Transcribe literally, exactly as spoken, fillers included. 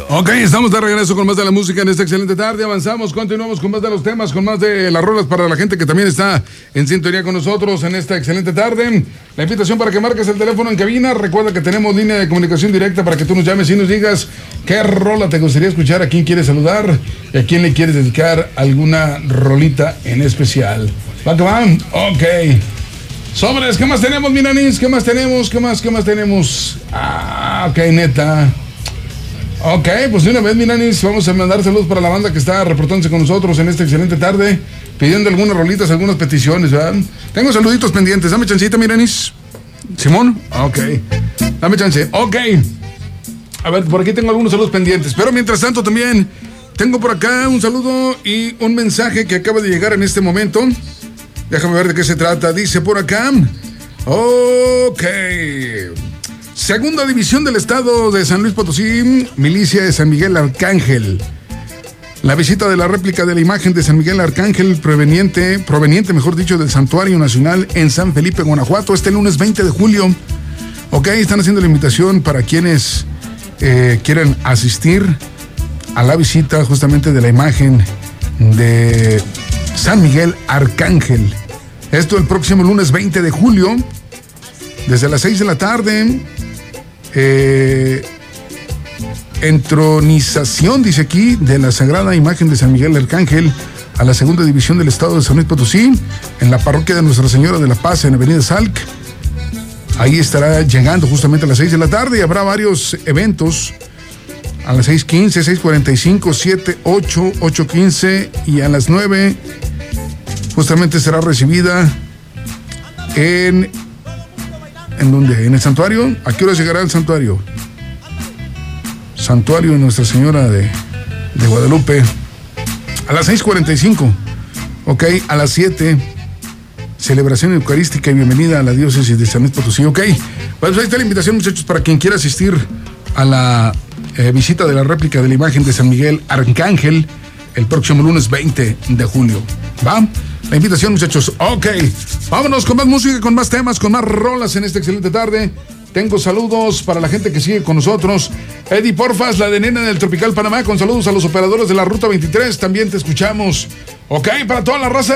Ok, estamos de regreso con más de la música en esta excelente tarde. Avanzamos, continuamos con más de los temas, con más de las rolas para la gente que también está en sintonía con nosotros en esta excelente tarde. La invitación para que marques el teléfono en cabina. Recuerda que tenemos línea de comunicación directa para que tú nos llames y nos digas qué rola te gustaría escuchar, a quién quieres saludar y a quién le quieres dedicar alguna rolita en especial. ¿Va que va? Ok. Sobres, ¿qué más tenemos, Miranis? ¿Qué más tenemos? ¿Qué más? ¿Qué más tenemos? Ah, ok, neta. Ok, pues de una vez, Miranis, vamos a mandar saludos para la banda que está reportándose con nosotros en esta excelente tarde, pidiendo algunas rolitas, algunas peticiones, ¿verdad? Tengo saluditos pendientes, dame chancita, Miranis. ¿Simón? Ok, dame chance, ok. A ver, por aquí tengo algunos saludos pendientes, pero mientras tanto también tengo por acá un saludo y un mensaje que acaba de llegar en este momento. Déjame ver de qué se trata, dice por acá. Ok. Segunda División del Estado de San Luis Potosí, Milicia de San Miguel Arcángel. La visita de la réplica de la imagen de San Miguel Arcángel proveniente, proveniente, mejor dicho, del Santuario Nacional en San Felipe, Guanajuato, este lunes veinte de julio. Ok, están haciendo la invitación para quienes eh, quieran asistir a la visita justamente de la imagen de San Miguel Arcángel. Esto el próximo lunes veinte de julio, desde las seis de la tarde. Eh, entronización, dice aquí, de la sagrada imagen de San Miguel Arcángel a la segunda división del estado de San Luis Potosí, en la parroquia de Nuestra Señora de la Paz, en Avenida Salc. Ahí estará llegando justamente a las seis de la tarde y habrá varios eventos a las seis quince, seis cuarenta y cinco, siete, ocho, ocho quince y a las nueve justamente será recibida en ¿En dónde? ¿En el santuario? ¿A qué hora llegará el santuario? Santuario de Nuestra Señora de, de Guadalupe. A las seis cuarenta y cinco. Ok, a las siete. Celebración eucarística y bienvenida a la diócesis de San Luis Potosí. Ok, pues ahí está la invitación, muchachos, para quien quiera asistir a la eh, visita de la réplica de la imagen de San Miguel Arcángel el próximo lunes veinte de julio. ¿Va? La invitación, muchachos. Ok, vámonos con más música, con más temas, con más rolas en esta excelente tarde. Tengo saludos para la gente que sigue con nosotros. Eddie Porfas, la de Nena del Tropical Panamá, con saludos a los operadores de la Ruta veintitrés. También te escuchamos. Ok, para toda la raza